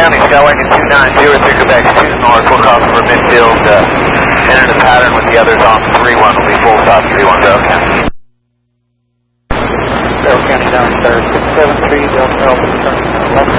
County, Skywagon 290, Quebec 2 North, we'll cross over midfield, enter the pattern with the others on 3-1, will be full stop 3-1 Bell County. Bell County down there, 673, Delta Alpha, turning left